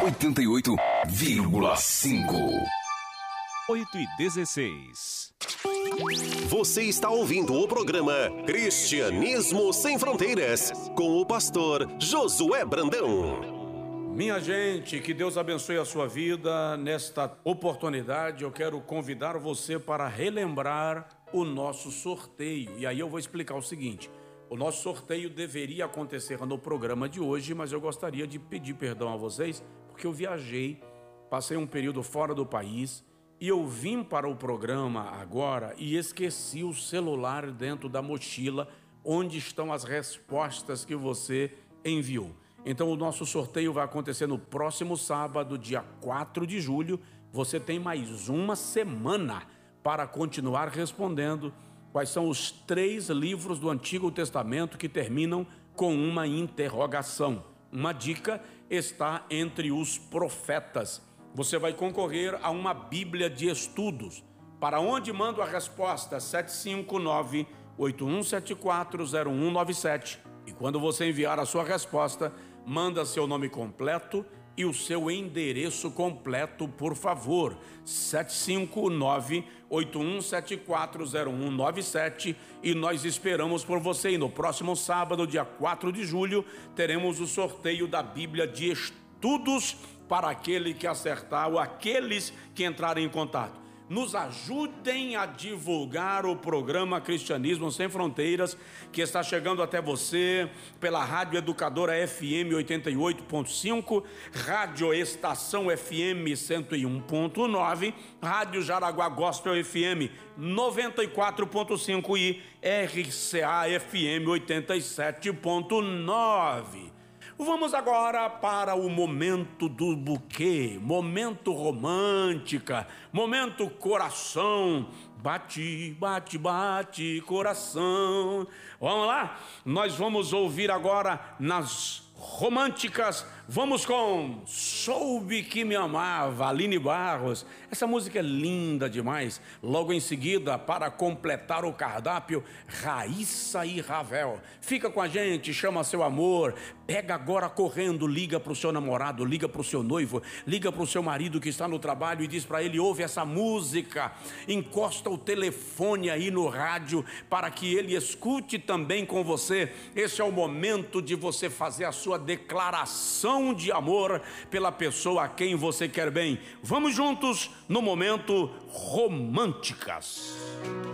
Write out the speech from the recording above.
88,5. 8h16. Você está ouvindo o programa Cristianismo Sem Fronteiras, com o pastor Josué Brandão. Minha gente, que Deus abençoe a sua vida. Nesta oportunidade eu quero convidar você para relembrar o nosso sorteio. E aí eu vou explicar o seguinte: o nosso sorteio deveria acontecer no programa de hoje, mas eu gostaria de pedir perdão a vocês, porque eu viajei, passei um período fora do país, e eu vim para o programa agora e esqueci o celular dentro da mochila, onde estão as respostas que você enviou. Então o nosso sorteio vai acontecer no próximo sábado, dia 4 de julho. Você tem mais uma semana para continuar respondendo quais são os 3 livros do Antigo Testamento que terminam com uma interrogação. Uma dica está entre os profetas. Você vai concorrer a uma Bíblia de estudos. Para onde mando a resposta? 759-8174-0197. E quando você enviar a sua resposta, manda seu nome completo e o seu endereço completo, por favor. 759-8174-0197. E nós esperamos por você. E no próximo sábado, dia 4 de julho, teremos o sorteio da Bíblia de estudos para aquele que acertar ou aqueles que entrarem em contato. Nos ajudem a divulgar o programa Cristianismo Sem Fronteiras, que está chegando até você pela Rádio Educadora FM 88.5, Rádio Estação FM 101.9, Rádio Jaraguá Gospel FM 94.5 e RCA FM 87.9. Vamos agora para o momento do buquê, momento romântica, momento coração. Bate, bate, bate, coração. Vamos lá? Nós vamos ouvir agora nas românticas. Vamos com Soube Que Me Amava, Aline Barros. Essa música é linda demais. Logo em seguida, para completar o cardápio, Raíssa e Ravel. Fica com a gente, chama seu amor. Pega agora correndo, liga para o seu namorado, liga para o seu noivo, liga para o seu marido que está no trabalho e diz para ele: ouve essa música. Encosta o telefone aí no rádio para que ele escute também com você. Esse é o momento de você fazer a sua declaração de amor pela pessoa a quem você quer bem. Vamos juntos no momento Românticas.